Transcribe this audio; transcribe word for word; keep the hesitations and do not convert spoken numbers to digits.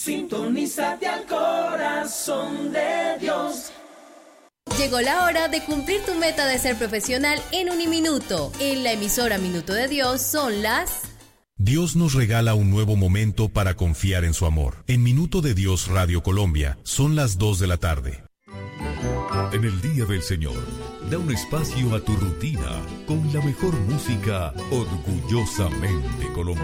Sintonízate al corazón de Dios. Llegó la hora de cumplir tu meta de ser profesional en Uniminuto. En la emisora Minuto de Dios son las... Dios nos regala un nuevo momento para confiar en su amor. En Minuto de Dios Radio Colombia son las dos de la tarde. En el Día del Señor, da un espacio a tu rutina con la mejor música orgullosamente colombiana.